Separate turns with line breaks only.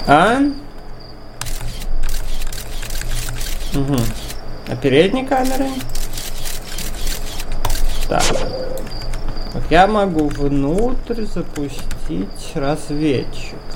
А? Угу. А передней камеры? Так. Вот я могу внутрь запустить разведчик.